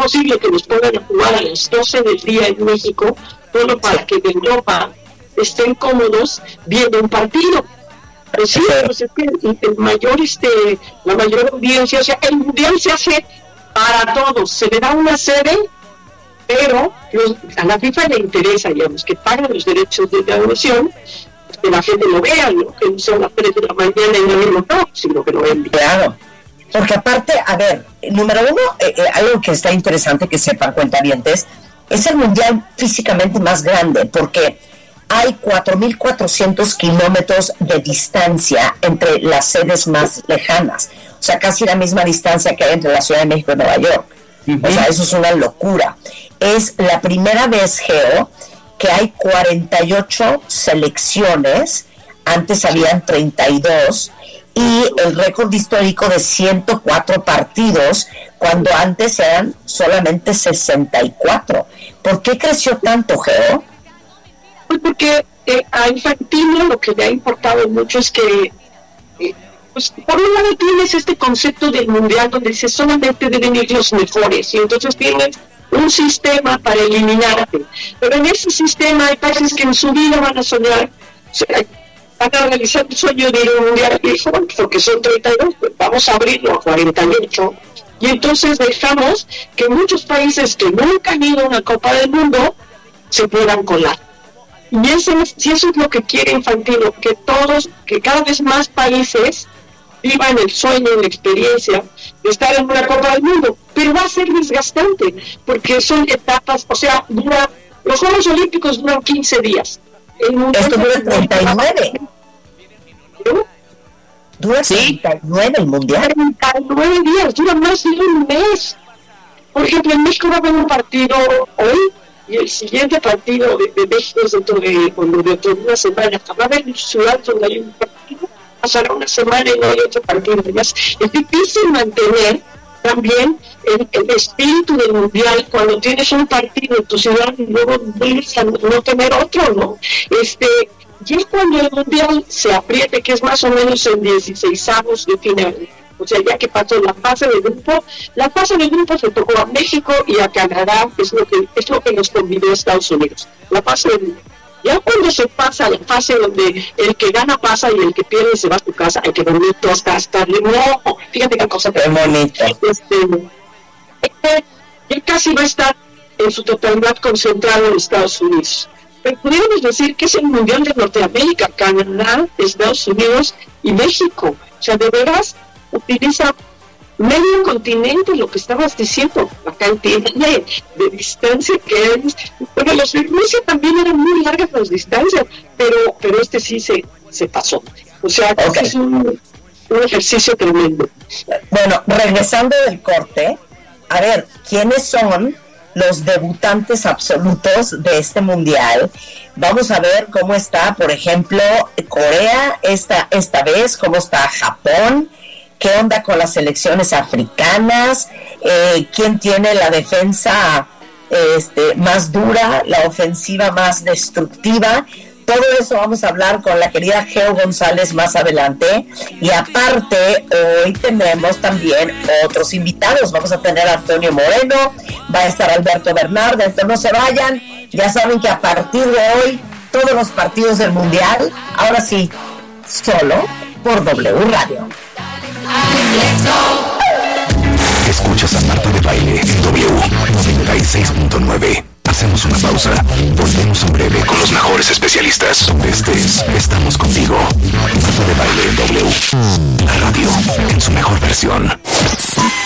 posible que nos pongan a jugar a las 12 del día en México, solo para que de Europa estén cómodos viendo un partido. Pues sí, pues es que la mayor audiencia, o sea, el mundial se hace para todos, se le da una sede, pero a la FIFA le interesa, digamos, que paguen los derechos de transmisión, que la gente lo vea, ¿no? Que no sea las 3 de la mañana en el mismo top, sino que lo vean. Claro, porque aparte, a ver, número uno, algo que está interesante que sepan, cuentavientes, es el mundial físicamente más grande, porque hay 4.400 kilómetros de distancia entre las sedes más lejanas. O sea, casi la misma distancia que hay entre la Ciudad de México y Nueva York. O sea, eso es una locura. Es la primera vez, Geo, que hay 48 selecciones. Antes habían 32. Y el récord histórico de 104 partidos, cuando antes eran solamente 64. ¿Por qué creció tanto, Geo? Pues porque a Infantino lo que le ha importado mucho es que, pues, por un lado tienes este concepto del mundial donde dice solamente deben ir los mejores, y entonces tienes un sistema para eliminarte. Pero en ese sistema hay países que en su vida van a soñar, van a realizar el sueño de ir a un mundial, y dijo, bueno, porque son 32, pues vamos a abrirlo a 48. Y entonces dejamos que muchos países que nunca han ido a una Copa del Mundo se puedan colar. Y eso es lo que quiere Infantino, que cada vez más países vivan el sueño, la experiencia de estar en una Copa del Mundo, pero va a ser desgastante, porque son etapas, o sea, los Juegos Olímpicos duran 15 días. Esto dura 39. ¿No? Dura 39 el Mundial. 39 días, dura más de un mes. Por ejemplo, en México va a haber un partido hoy, y el siguiente partido de México es dentro de una semana. Va a haber una ciudad donde hay un partido, pasará una semana y no hay otro partido. Además, es difícil mantener también el espíritu del mundial cuando tienes un partido en tu ciudad y luego vuelves a no tener otro, ¿no? Ya cuando el mundial se apriete, que es más o menos en 16avos de final, o sea, ya que pasó la fase de grupo se tocó a México y a Canadá, es lo que nos convidó a Estados Unidos. La fase de grupo. Ya cuando se pasa a la fase donde el que gana pasa y el que pierde se va a su casa, ay, qué bonito hasta no, fíjate qué cosa. Qué bonito. Él casi va a estar en su totalidad concentrado en Estados Unidos. Pero podríamos decir que es el mundial de Norteamérica, Canadá, Estados Unidos y México. O sea, de veras utiliza medio continente, lo que estabas diciendo, la cantidad de distancia que es. Bueno, los de Rusia también eran muy largas las distancias, pero este sí se pasó. O sea, es un ejercicio tremendo. Bueno, regresando del corte, a ver, ¿quiénes son los debutantes absolutos de este mundial? Vamos a ver cómo está, por ejemplo, Corea esta vez, cómo está Japón, qué onda con las selecciones africanas, quién tiene la defensa más dura, la ofensiva más destructiva. Todo eso vamos a hablar con la querida Geo González más adelante. Y aparte, hoy tendremos también otros invitados. Vamos a tener a Antonio Moreno, va a estar Alberto Bernard. Entonces no se vayan. Ya saben que a partir de hoy, todos los partidos del Mundial, ahora sí, solo por W Radio. Escuchas a Marta de Baile en W 96.9. Hacemos una pausa. Volvemos en breve con los mejores especialistas. Donde estés, estamos contigo. Marta de Baile en W. La radio en su mejor versión.